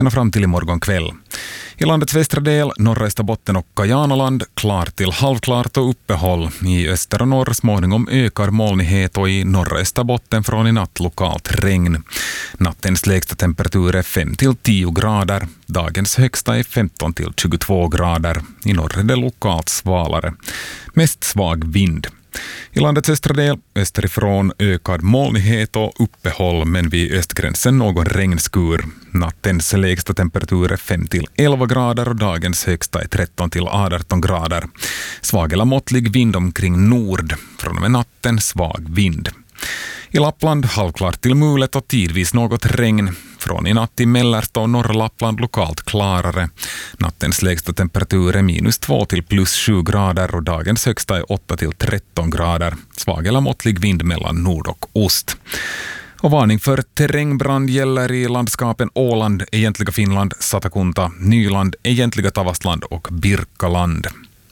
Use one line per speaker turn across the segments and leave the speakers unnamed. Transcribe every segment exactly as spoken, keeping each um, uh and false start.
fram till imorgon kväll. I landets västra del, norra Österbotten och Kajanaland, klart till halvklart och uppehåll. I öster och norr småningom ökar molnighet och i norra Österbotten från i natt lokalt regn. Nattens lägsta temperatur är fem till tio grader. Dagens högsta är femton till tjugotvå grader. I norr är det lokalt svalare. Mest svag vind. I landets östra del, österifrån ökad molnighet och uppehåll, men vid östgränsen någon regnskur. Nattens lägsta temperatur är fem till elva grader och dagens högsta är tretton till arton grader. Svag eller måttlig vind omkring nord. Från och med natten svag vind. I Lappland halvklart till mulet och tidvis något regn. Från i natt i mellersta och norra Lappland lokalt klarare. Nattens lägsta temperatur är minus två till plus sju grader och dagens högsta är åtta till tretton grader. Svag eller måttlig vind mellan nord och ost. Och varning för terrängbrand gäller i landskapen Åland, egentliga Finland, Satakunta, Nyland, egentliga Tavastland och Birkaland.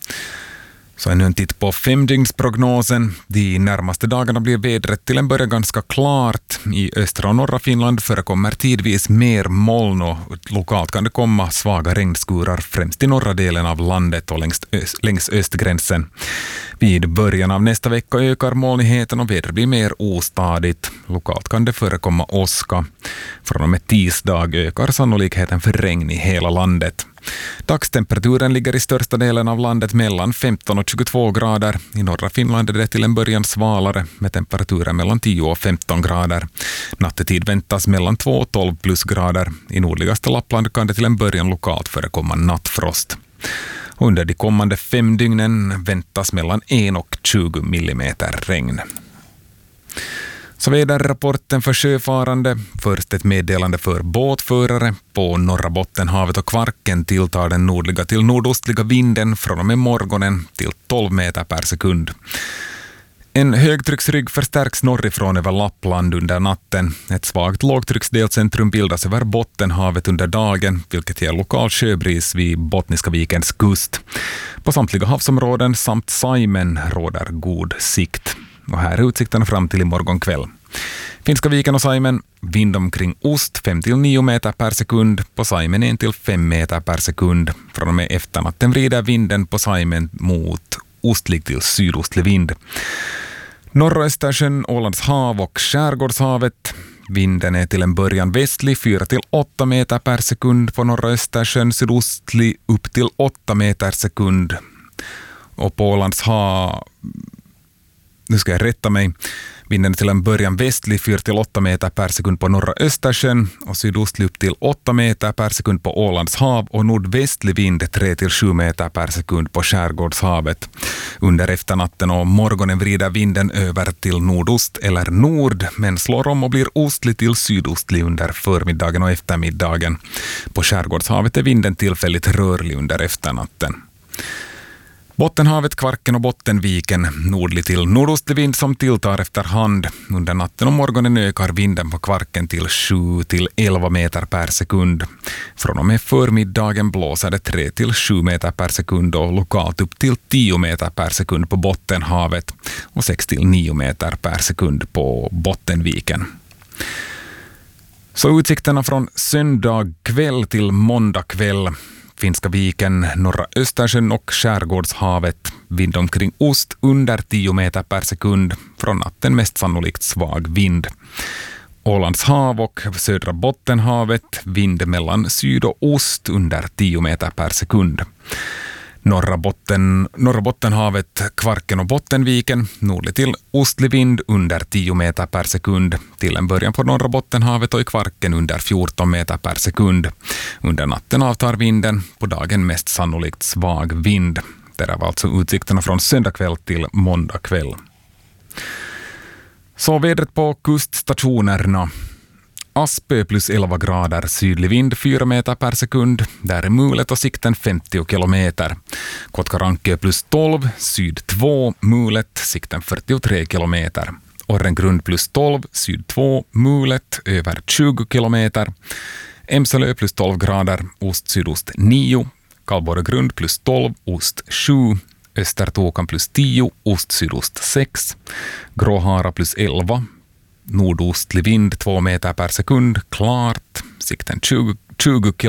Så ännu en titt på femdygnsprognosen. De närmaste dagarna blir vädret till en början ganska klart. I östra och norra Finland förekommer tidvis mer moln och lokalt kan det komma svaga regnskurar främst i norra delen av landet och längs, öst, längs östgränsen. Vid början av nästa vecka ökar molnigheten och vädret blir mer ostadigt. Lokalt kan det förekomma åska. Från och med tisdag ökar sannolikheten för regn i hela landet. Dagstemperaturen ligger i största delen av landet mellan femton och tjugotvå grader. I norra Finland är det till en början svalare med temperaturen mellan tio och femton grader. Nattetid väntas mellan två och tolv plusgrader. I nordligaste Lappland kan det till en början lokalt förekomma nattfrost. Under de kommande fem dygnen väntas mellan en och tjugo millimeter regn. Så väderrapporten för sjöfarande. Först ett meddelande för båtförare. På norra Bottenhavet och Kvarken tilltar den nordliga till nordostliga vinden från och med morgonen till tolv meter per sekund. En högtrycksrygg förstärks norrifrån över Lappland under natten. Ett svagt lågtrycksdelcentrum bildas över Bottenhavet under dagen, vilket ger lokal sjöbris vid Bottniska vikens kust. På samtliga havsområden samt Saimen råder god sikt. Och här är utsikten fram till imorgon kväll. Finska viken och Saimen, vind omkring ost fem till nio meter per sekund, på Saimen en till fem meter per sekund. Från och med efternatten vrider vinden på Saimen mot ostlig till sydostlig vind. Norra Östersjön, Ålands hav och Skärgårdshavet. Vinden är till en början västlig fyra till åtta meter per sekund på norra Östersjön, sydostlig upp till åtta meter sekund. Och på Ålands hav... Nu ska jag rätta mig. Vinden till en början västlig fyra till åtta meter per sekund på norra Östersjön och sydostlig upp till åtta meter per sekund på Ålands hav och nordvästlig vind tre till sju meter per sekund på Skärgårdshavet. Under efternatten och morgonen vrider vinden över till nordost eller nord men slår om och blir ostlig till sydostlig under förmiddagen och eftermiddagen. På Skärgårdshavet är vinden tillfälligt rörlig under efternatten. Bottenhavet, Kvarken och Bottenviken, nordlig till nordostlig vind som tilltar efter hand. Under natten och morgonen ökar vinden på Kvarken till sju till elva meter per sekund. Från och med förmiddagen blåser det tre till sju meter per sekund och lokalt upp till tio meter per sekund på Bottenhavet och sex till nio meter per sekund på Bottenviken. Så utsikterna från söndag kväll till måndag kväll. Finska viken, norra Östersjön och Skärgårdshavet. Vind omkring ost under tio meter per sekund. Från natten mest sannolikt svag vind. Ålands hav och södra Bottenhavet. Vind mellan syd och ost under tio meter per sekund. Norra, botten, norra Bottenhavet, Kvarken och Bottenviken, nordlig till ostlig vind under tio meter per sekund. Till en början på norra Bottenhavet och i Kvarken under fjorton meter per sekund. Under natten avtar vinden, på dagen mest sannolikt svag vind. Det var alltså utsikterna från söndag kväll till måndag kväll. Så vädret på kuststationerna. Aspö plus elva grader, sydlig vind fyra meter per sekund. Där är mulet och sikten femtio kilometer. Kotkarankö plus tolv, syd två, mulet, sikten fyrtiotre kilometer. Orrengrund plus tolv, syd två, mulet, över tjugo kilometer. Emsalö plus tolv grader, ost-sydost nio. Kallborregrund plus tolv, ost sju. Östertokan plus tio, ost-sydost sex. Gråhara plus elva. Nordostlig vind två meter per sekund, klart, sikten tjugo tjugo